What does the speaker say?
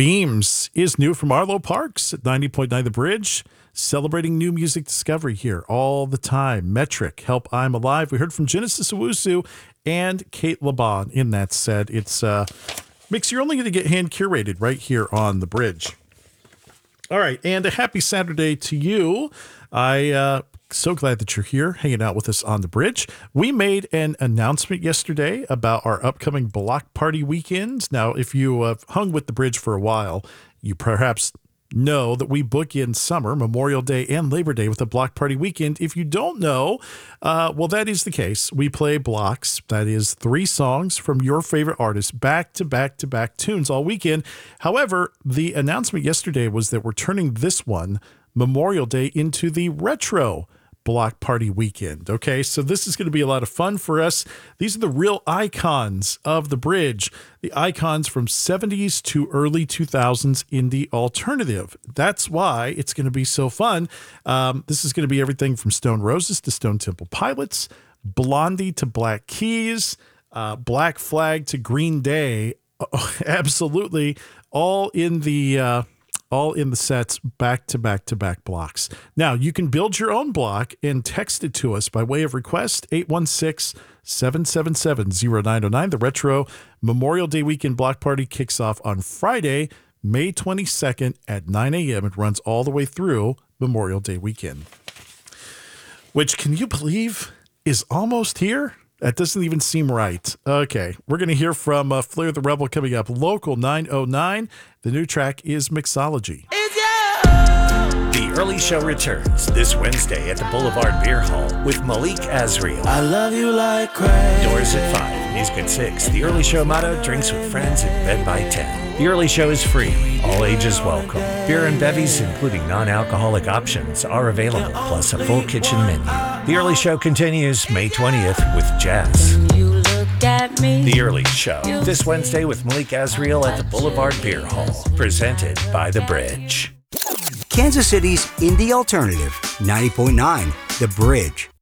Beams is new from Arlo Parks at 90.9 The Bridge, celebrating new music discovery here all the time. Metric, Help I'm Alive. We heard from Genesis Owusu and Kate LeBon in that set. It's mix you're only going to get hand curated right here on The Bridge. All right, and a happy Saturday to you. So glad that you're here hanging out with us on The Bridge. We made an announcement yesterday about our upcoming block party weekends. Now, if you have hung with The Bridge for a while, you perhaps know that we book in summer, Memorial Day and Labor Day with a block party weekend. If you don't know, well, that is the case. We play blocks. That is 3 songs from your favorite artist, back to back to back tunes all weekend. However, the announcement yesterday was that we're turning this one, Memorial Day, into the retro block party weekend. Okay, so this is going to be a lot of fun for us. These are the real icons of The Bridge, the icons from 70s to early 2000s indie alternative. That's why it's going to be so fun. This is going to be everything from Stone Roses to Stone Temple Pilots, Blondie to Black Keys, Black Flag to Green Day. Absolutely, all in the sets, back to back to back blocks. Now, you can build your own block and text it to us by way of request, 816-777-0909. The Retro Memorial Day Weekend Block Party kicks off on Friday, May 22nd at 9 a.m. It runs all the way through Memorial Day Weekend, which, can you believe, is almost here? That doesn't even seem right. Okay, we're going to hear from Flair the Rebel coming up. Local 909. The new track is Mixology. The Early Show returns this Wednesday at the Boulevard Beer Hall with Malik Azriel. I love you like crazy. Doors at 5, music at 6. The Early Show motto, drinks with friends in bed by 10. The Early Show is free. All ages welcome. Beer and bevies, including non-alcoholic options, are available, plus a full kitchen menu. The Early Show continues May 20th with jazz. The Early Show, this Wednesday with Malik Azriel at the Boulevard Beer Hall. Presented by The Bridge. Kansas City's indie alternative, 90.9 The Bridge.